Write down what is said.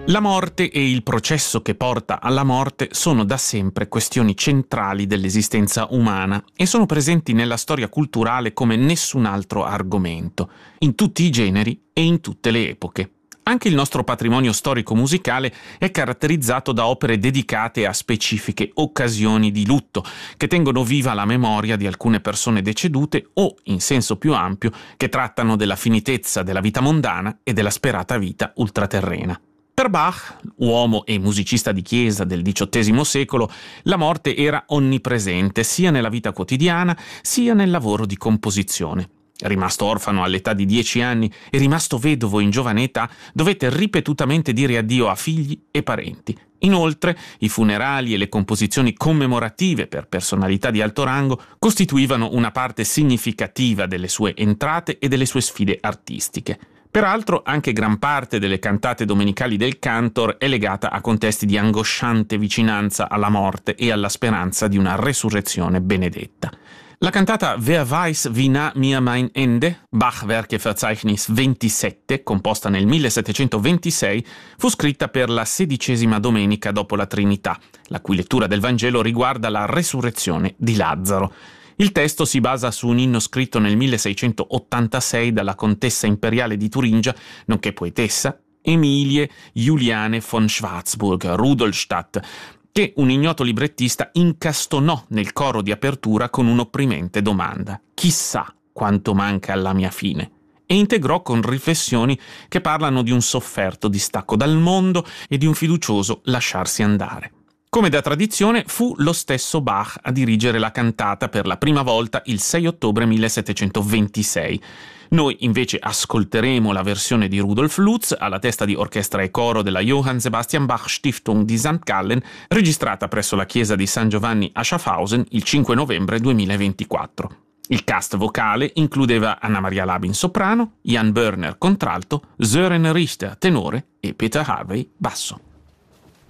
La morte e il processo che porta alla morte sono da sempre questioni centrali dell'esistenza umana e sono presenti nella storia culturale come nessun altro argomento, in tutti i generi e in tutte le epoche. Anche il nostro patrimonio storico-musicale è caratterizzato da opere dedicate a specifiche occasioni di lutto, che tengono viva la memoria di alcune persone decedute o, in senso più ampio, che trattano della finitezza della vita mondana e della sperata vita ultraterrena. Per Bach, uomo e musicista di chiesa del XVIII secolo, la morte era onnipresente sia nella vita quotidiana sia nel lavoro di composizione. Rimasto orfano all'età di 10 anni e rimasto vedovo in giovane età, dovette ripetutamente dire addio a figli e parenti. Inoltre, i funerali e le composizioni commemorative per personalità di alto rango costituivano una parte significativa delle sue entrate e delle sue sfide artistiche. Peraltro, anche gran parte delle cantate domenicali del cantor è legata a contesti di angosciante vicinanza alla morte e alla speranza di una resurrezione benedetta. La cantata Wer weiß wie nah mir mein Ende, Bach-Werke-Verzeichnis 27, composta nel 1726, fu scritta per la 16ª domenica dopo la Trinità, la cui lettura del Vangelo riguarda la resurrezione di Lazzaro. Il testo si basa su un inno scritto nel 1686 dalla contessa imperiale di Turingia, nonché poetessa, Emilie Juliane von Schwarzburg-Rudolstadt, che un ignoto librettista incastonò nel coro di apertura con un'opprimente domanda: «Chissà quanto manca alla mia fine?» e integrò con riflessioni che parlano di un sofferto distacco dal mondo e di un fiducioso lasciarsi andare. Come da tradizione, fu lo stesso Bach a dirigere la cantata per la prima volta il 6 ottobre 1726. Noi invece ascolteremo la versione di Rudolf Lutz alla testa di orchestra e coro della Johann Sebastian Bach Stiftung di St. Gallen, registrata presso la chiesa di San Giovanni a Schaffhausen il 5 novembre 2024. Il cast vocale includeva Anna Maria Labin soprano, Jan Börner contralto, Sören Richter tenore e Peter Harvey basso.